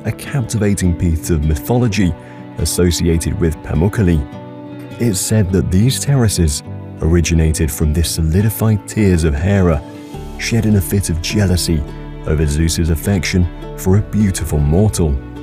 a captivating piece of mythology associated with Pamukkale. It's said that these terraces originated from the solidified tears of Hera, shed in a fit of jealousy over Zeus's affection for a beautiful mortal.